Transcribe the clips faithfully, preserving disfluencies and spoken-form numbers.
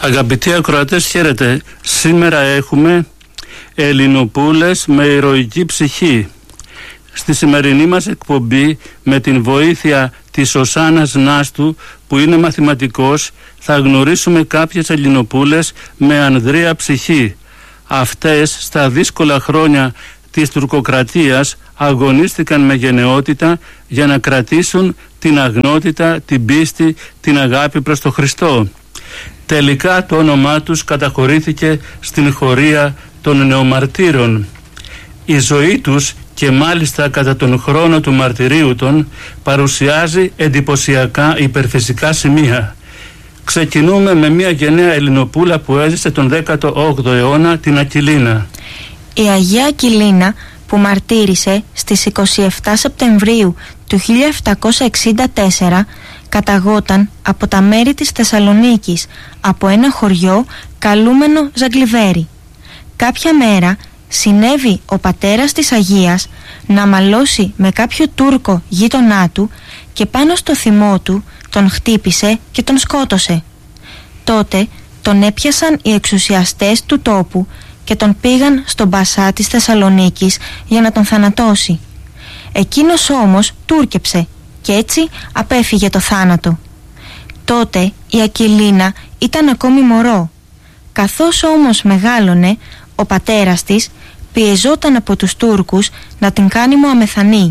Αγαπητοί ακροατές, χαίρετε. Σήμερα έχουμε Ελληνοπούλες με ηρωική ψυχή. Στη σημερινή μας εκπομπή, με την βοήθεια της Οσάνας Νάστου, που είναι μαθηματικός, θα γνωρίσουμε κάποιες Ελληνοπούλες με ανδρεία ψυχή. Αυτές στα δύσκολα χρόνια της τουρκοκρατίας αγωνίστηκαν με γενναιότητα για να κρατήσουν την αγνότητα, την πίστη, την αγάπη προς τον Χριστό. Τελικά το όνομά τους καταχωρήθηκε στην χωρία των νεομαρτύρων. Η ζωή τους, και μάλιστα κατά τον χρόνο του μαρτυρίου των, παρουσιάζει εντυπωσιακά υπερφυσικά σημεία. Ξεκινούμε με μια γενναία Ελληνοπούλα που έζησε τον δέκατο όγδοο αιώνα, την Ακυλίνα. Η Αγία Ακυλίνα, που μαρτύρησε στις είκοσι επτά Σεπτεμβρίου του χίλια επτακόσια εξήντα τέσσερα, καταγόταν από τα μέρη της Θεσσαλονίκης, από ένα χωριό καλούμενο Ζαγκλιβέρι. Κάποια μέρα συνέβη ο πατέρας της Αγίας να μαλώσει με κάποιο Τούρκο γείτονά του και πάνω στο θυμό του τον χτύπησε και τον σκότωσε. Τότε τον έπιασαν οι εξουσιαστές του τόπου και τον πήγαν στον Πασά της Θεσσαλονίκης για να τον θανατώσει. Εκείνος όμως τούρκεψε και έτσι απέφυγε το θάνατο. Τότε η Ακυλίνα ήταν ακόμη μωρό. Καθώς όμως μεγάλωνε, ο πατέρας της πιεζόταν από τους Τούρκους να την κάνει μωαμεθανή.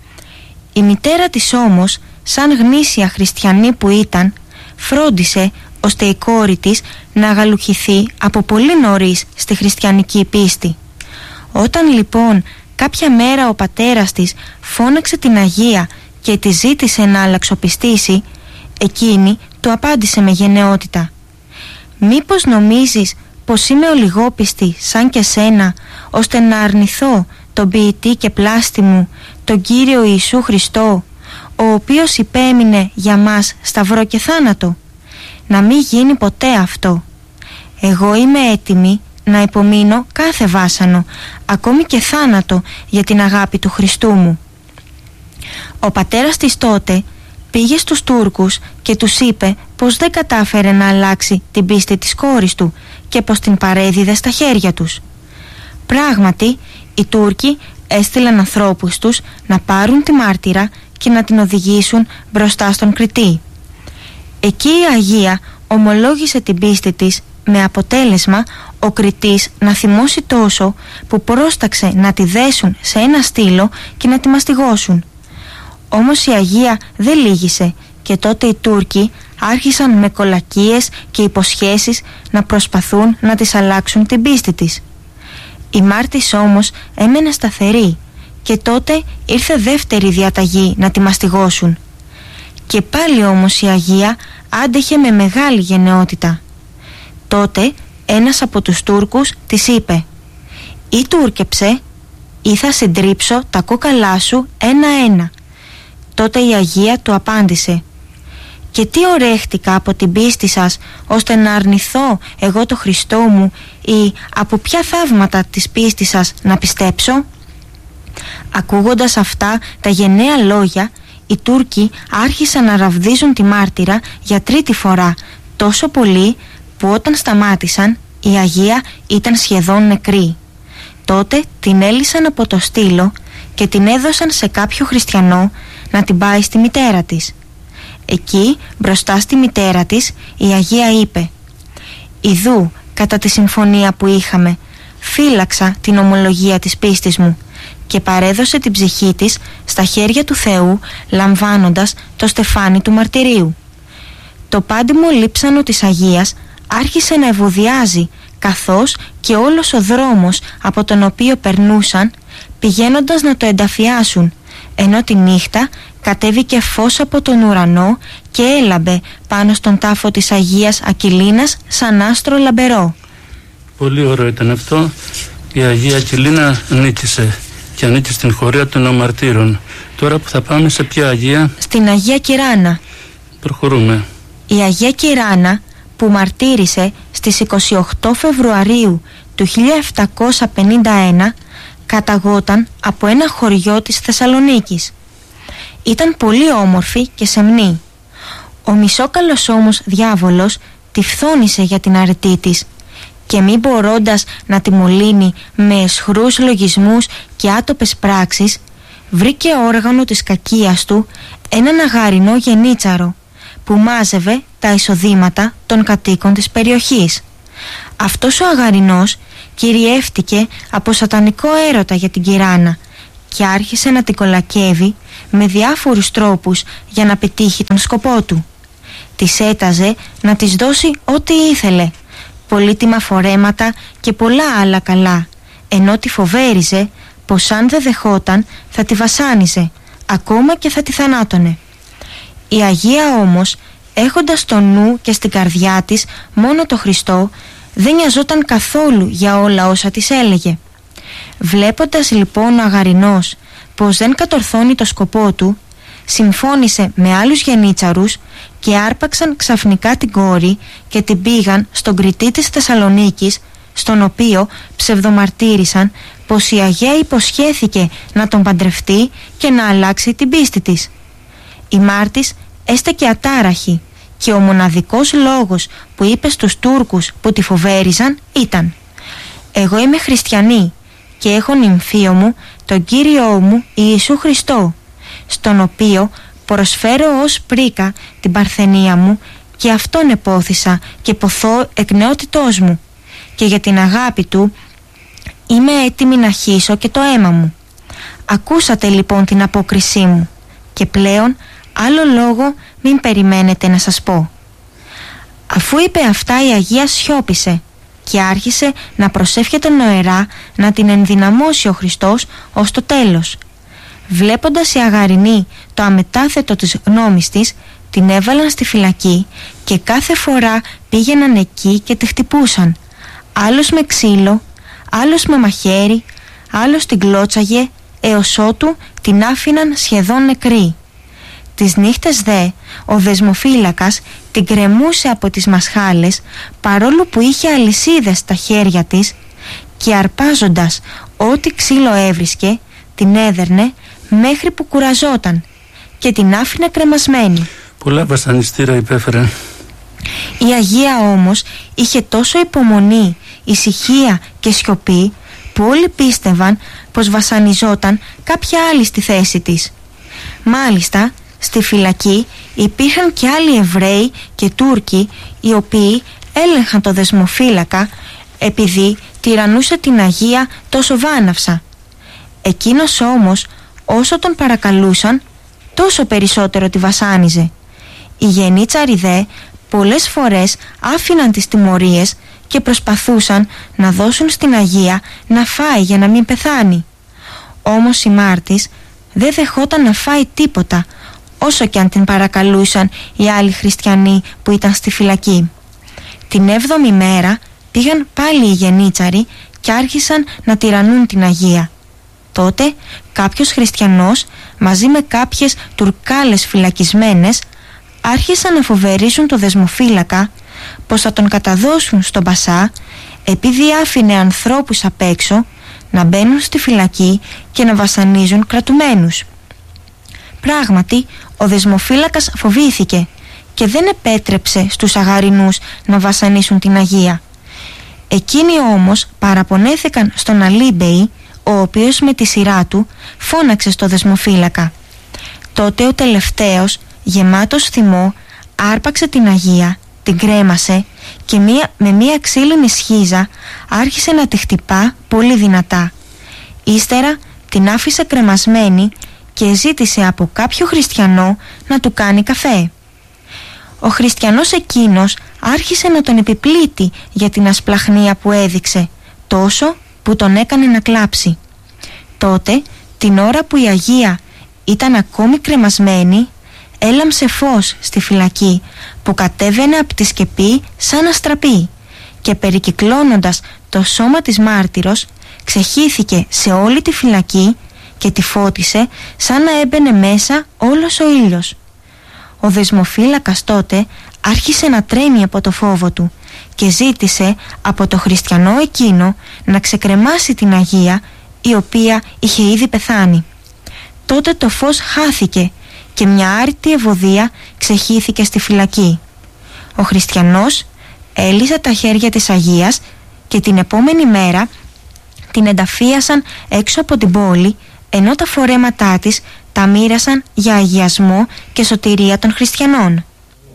Η μητέρα της όμως, σαν γνήσια χριστιανή που ήταν, φρόντισε ώστε η κόρη της να αγαλουχηθεί από πολύ νωρίς στη χριστιανική πίστη. Όταν λοιπόν κάποια μέρα ο πατέρας της φώναξε την Αγία και τη ζήτησε να αλλαξοπιστήσει, εκείνη του απάντησε με γενναιότητα: «Μήπως νομίζεις πως είμαι ολιγόπιστη σαν και σένα, ώστε να αρνηθώ τον ποιητή και πλάστη μου, τον Κύριο Ιησού Χριστό, ο οποίος υπέμεινε για μας σταυρό και θάνατο? Να μην γίνει ποτέ αυτό. Εγώ είμαι έτοιμη να υπομείνω κάθε βάσανο, ακόμη και θάνατο, για την αγάπη του Χριστού μου». Ο πατέρας της τότε πήγε στους Τούρκους και τους είπε πως δεν κατάφερε να αλλάξει την πίστη της κόρης του και πως την παρέδιδε στα χέρια τους. Πράγματι, οι Τούρκοι έστειλαν ανθρώπους τους να πάρουν τη μάρτυρα και να την οδηγήσουν μπροστά στον Κριτή. Εκεί η Αγία ομολόγησε την πίστη της, με αποτέλεσμα ο Κριτής να θυμώσει τόσο που πρόσταξε να τη δέσουν σε ένα στήλο και να τη μαστιγώσουν. Όμως η Αγία δεν λύγησε και τότε οι Τούρκοι άρχισαν με κολακίες και υποσχέσεις να προσπαθούν να της αλλάξουν την πίστη της. Η μάρτης όμως έμενε σταθερή και τότε ήρθε δεύτερη διαταγή να τη μαστιγώσουν. Και πάλι όμως η Αγία άντεχε με μεγάλη γενναιότητα. Τότε ένας από τους Τούρκους της είπε: «Ή τούρκεψε ή θα συντρίψω τα κόκαλά σου ένα-ένα». Τότε η Αγία του απάντησε: «Και τι ορέχτηκα από την πίστη σας, ώστε να αρνηθώ εγώ το Χριστό μου, ή από ποια θαύματα της πίστης σας να πιστέψω?» Ακούγοντας αυτά τα γενναία λόγια, οι Τούρκοι άρχισαν να ραβδίζουν τη μάρτυρα για τρίτη φορά, τόσο πολύ που όταν σταμάτησαν η Αγία ήταν σχεδόν νεκρή. Τότε την έλυσαν από το στήλο και την έδωσαν σε κάποιο χριστιανό να την πάει στη μητέρα της. Εκεί, μπροστά στη μητέρα της, η Αγία είπε: «Ιδού, κατά τη συμφωνία που είχαμε, φύλαξα την ομολογία της πίστης μου», και παρέδωσε την ψυχή της στα χέρια του Θεού, λαμβάνοντας το στεφάνι του μαρτυρίου. Το πάντιμο λείψανο της Αγίας άρχισε να ευωδιάζει, καθώς και όλος ο δρόμος από τον οποίο περνούσαν, πηγαίνοντας να το ενταφιάσουν, ενώ τη νύχτα κατέβηκε φως από τον ουρανό και έλαμπε πάνω στον τάφο της Αγίας Ακυλίνας σαν άστρο λαμπερό. Πολύ ωραίο ήταν αυτό. Η Αγία Ακυλίνα νίκησε και ανήκει στην χωρία των νεομαρτύρων. Τώρα που θα πάμε σε ποια Αγία? Στην Αγία Κυράνα. Προχωρούμε. Η Αγία Κυράνα, που μαρτύρησε στις είκοσι οκτώ Φεβρουαρίου του χίλια επτακόσια πενήντα ένα, καταγόταν από ένα χωριό της Θεσσαλονίκης. Ήταν πολύ όμορφη και σεμνή. Ο μισόκαλος όμως διάβολος τη φθόνησε για την αρετή της και μη μπορώντας να τη μολύνει με αισχρούς λογισμούς και άτοπες πράξεις, βρήκε όργανο της κακίας του έναν αγαρινό γενίτσαρο που μάζευε τα εισοδήματα των κατοίκων της περιοχής. Αυτός ο αγαρινός κυριεύτηκε από σατανικό έρωτα για την Κυράνα και άρχισε να την κολακεύει με διάφορους τρόπους για να πετύχει τον σκοπό του. Της έταζε να της δώσει ό,τι ήθελε, πολύτιμα φορέματα και πολλά άλλα καλά, ενώ τη φοβέριζε πως αν δεν δεχόταν θα τη βασάνιζε, ακόμα και θα τη θανάτωνε. Η Αγία όμως, έχοντας στο νου και στην καρδιά της μόνο το Χριστό, δεν νοιαζόταν καθόλου για όλα όσα της έλεγε. Βλέποντας λοιπόν ο αγαρινός πως δεν κατορθώνει το σκοπό του, συμφώνησε με άλλους γενίτσαρους και άρπαξαν ξαφνικά την κόρη και την πήγαν στον κριτή της Θεσσαλονίκης, στον οποίο ψευδομαρτύρησαν πως η Αγία υποσχέθηκε να τον παντρευτεί και να αλλάξει την πίστη της. Η μάρτης έστεκε ατάραχη και ο μοναδικός λόγος που είπε στους Τούρκους που τη φοβέριζαν ήταν «Εγώ είμαι χριστιανή και έχω νυμφίο μου τον Κύριό μου Ιησού Χριστό, στον οποίο προσφέρω ως πρίκα την παρθενία μου και αυτόν επόθησα και ποθώ εκ νεότητός μου και για την αγάπη του είμαι έτοιμη να χύσω και το αίμα μου». Ακούσατε λοιπόν την απόκρισή μου και πλέον άλλο λόγο μην περιμένετε να σας πω. Αφού είπε αυτά, η Αγία σιώπησε και άρχισε να προσεύχεται νοερά να την ενδυναμώσει ο Χριστός ως το τέλος. Βλέποντας η αγαρινή το αμετάθετο της γνώμης της, την έβαλαν στη φυλακή και κάθε φορά πήγαιναν εκεί και τη χτυπούσαν, άλλος με ξύλο, άλλος με μαχαίρι, άλλος την κλώτσαγε, έως ότου την άφηναν σχεδόν νεκρή. Τις νύχτες δε ο δεσμοφύλακας την κρεμούσε από τις μασχάλες, παρόλο που είχε αλυσίδες στα χέρια της, και αρπάζοντας ό,τι ξύλο έβρισκε την έδερνε μέχρι που κουραζόταν και την άφηνε κρεμασμένη. Πολλά βασανιστήρα υπέφερε. Η Αγία όμως είχε τόσο υπομονή, ησυχία και σιωπή που όλοι πίστευαν πως βασανιζόταν κάποια άλλη στη θέση της. Μάλιστα στη φυλακή υπήρχαν και άλλοι Εβραίοι και Τούρκοι οι οποίοι έλεγχαν το δεσμοφύλακα επειδή τυραννούσε την Αγία τόσο βάναυσα. Εκείνος όμως όσο τον παρακαλούσαν τόσο περισσότερο τη βασάνιζε. Οι γενίτσαροι δε πολλές φορές άφηναν τις τιμωρίες και προσπαθούσαν να δώσουν στην Αγία να φάει για να μην πεθάνει. Όμως η μάρτης δεν δεχόταν να φάει τίποτα, όσο και αν την παρακαλούσαν οι άλλοι χριστιανοί που ήταν στη φυλακή. Την έβδομη μέρα πήγαν πάλι οι γενίτσαροι και άρχισαν να τυραννούν την Αγία. Τότε κάποιος χριστιανός μαζί με κάποιες τουρκάλες φυλακισμένες άρχισαν να φοβερίζουν το δεσμοφύλακα πως θα τον καταδώσουν στον Πασά επειδή άφηνε ανθρώπους απ' έξω να μπαίνουν στη φυλακή και να βασανίζουν κρατουμένους. Πράγματι ο δεσμοφύλακας φοβήθηκε και δεν επέτρεψε στους αγαρινούς να βασανίσουν την Αγία. Εκείνοι όμως παραπονέθηκαν στον Αλίμπεϊ, ο οποίος με τη σειρά του φώναξε στο δεσμοφύλακα. Τότε ο τελευταίος, γεμάτος θυμό, άρπαξε την Αγία, την κρέμασε και μία, με μία ξύλινη σχίζα άρχισε να τη χτυπά πολύ δυνατά. Ύστερα την άφησε κρεμασμένη και ζήτησε από κάποιο χριστιανό να του κάνει καφέ. Ο χριστιανός εκείνος άρχισε να τον επιπλήττει για την ασπλαχνία που έδειξε, τόσο που τον έκανε να κλάψει. Τότε, την ώρα που η Αγία ήταν ακόμη κρεμασμένη, έλαμψε φως στη φυλακή που κατέβαινε από τη σκεπή σαν αστραπή και περικυκλώνοντας το σώμα της μάρτυρος ξεχύθηκε σε όλη τη φυλακή και τη φώτισε σαν να έμπαινε μέσα όλος ο ήλιος. Ο δεσμοφύλακας τότε άρχισε να τρέμει από το φόβο του και ζήτησε από το χριστιανό εκείνο να ξεκρεμάσει την Αγία, η οποία είχε ήδη πεθάνει. Τότε το φως χάθηκε και μια άρρητη ευωδία ξεχύθηκε στη φυλακή. Ο χριστιανός έλυσε τα χέρια της Αγίας και την επόμενη μέρα την ενταφίασαν έξω από την πόλη, ενώ τα φορέματά της τα μοίρασαν για αγιασμό και σωτηρία των χριστιανών.